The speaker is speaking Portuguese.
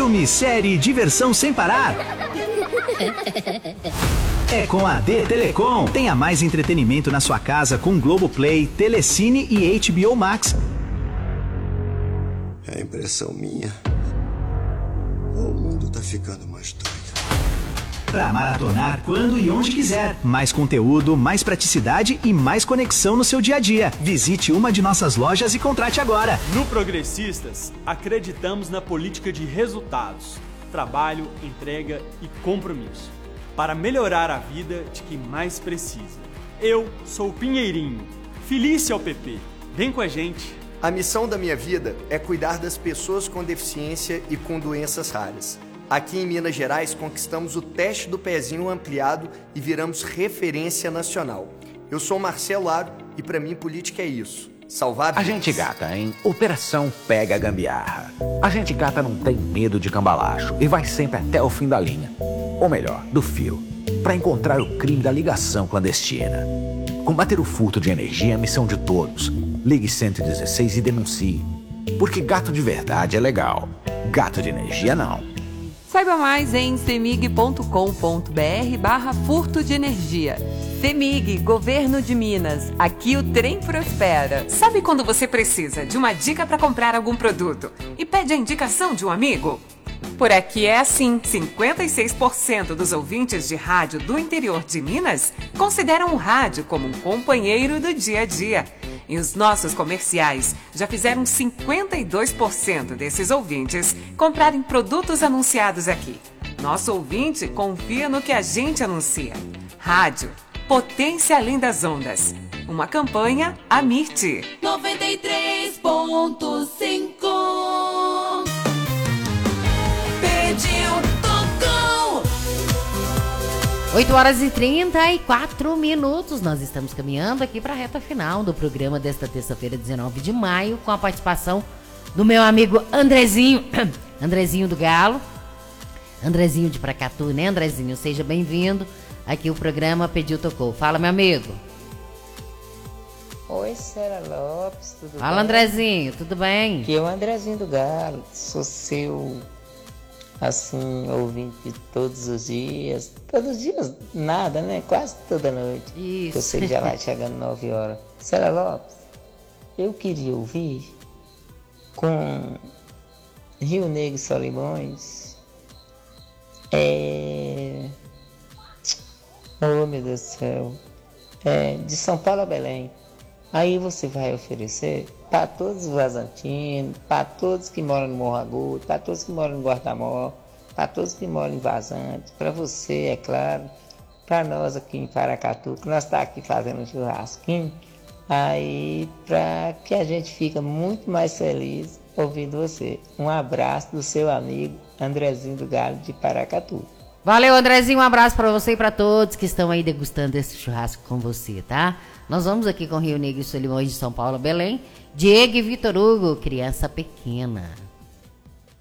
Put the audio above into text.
Filme, série, diversão sem parar. É com a AD Telecom. Tenha mais entretenimento na sua casa com Globoplay, Telecine e HBO Max. É impressão minha. O mundo tá ficando mais doido. Pra maratonar quando e onde quiser. Mais conteúdo, mais praticidade e mais conexão no seu dia a dia. Visite uma de nossas lojas e contrate agora. No Progressistas, acreditamos na política de resultados, trabalho, entrega e compromisso, para melhorar a vida de quem mais precisa. Eu sou o Pinheirinho, Felício ao PP. Vem com a gente. A missão da minha vida é cuidar das pessoas com deficiência e com doenças raras. Aqui em Minas Gerais, conquistamos o teste do pezinho ampliado e viramos referência nacional. Eu sou Marcelo Aro e para mim política é isso. Salvar vidas. A gente gata em Operação Pega a Gambiarra. A gente gata não tem medo de cambalacho e vai sempre até o fim da linha. Ou melhor, do fio. Para encontrar o crime da ligação clandestina. Combater o furto de energia é a missão de todos. Ligue 116 e denuncie. Porque gato de verdade é legal. Gato de energia não. Saiba mais em cemig.com.br/furto de energia. CEMIG, Governo de Minas. Aqui o trem prospera. Sabe quando você precisa de uma dica para comprar algum produto e pede a indicação de um amigo? Por aqui é assim. 56% dos ouvintes de rádio do interior de Minas consideram o rádio como um companheiro do dia a dia. E os nossos comerciais já fizeram 52% desses ouvintes comprarem produtos anunciados aqui. Nosso ouvinte confia no que a gente anuncia. Rádio, potência além das ondas. Uma campanha Amirte. 93.5 Pediu, tocou. 8h34. Nós estamos caminhando aqui para a reta final do programa desta terça-feira, 19 de maio, com a participação do meu amigo Andrezinho, Andrezinho do Galo, Andrezinho de Paracatu, né, Andrezinho? Seja bem-vindo aqui o programa Pediu, Tocou. Fala, meu amigo. Oi, Sara Lopes, tudo bem? Fala, Andrezinho, tudo bem? Aqui é o Andrezinho do Galo, sou seu, assim, ouvinte todos os dias nada, né? Quase toda noite. Isso. Eu sei que já vai chegando 9 horas. Sara Lopes, eu queria ouvir com Rio Negro e Solimões. Oh, meu Deus do céu. De São Paulo a Belém. Aí você vai oferecer para todos os vazantinos, para todos que moram no Morro Agudo, para todos que moram no Guardamó, para todos que moram em Vazante, para você, é claro, para nós aqui em Paracatu, que nós estamos aqui fazendo um churrasquinho, aí para que a gente fica muito mais feliz ouvindo você. Um abraço do seu amigo Andrezinho do Galo de Paracatu. Valeu, Andrezinho, um abraço para você e para todos que estão aí degustando esse churrasco com você, tá? Nós vamos aqui com Rio Negro e Solimões de São Paulo, Belém. Diego e Vitor Hugo, Criança Pequena.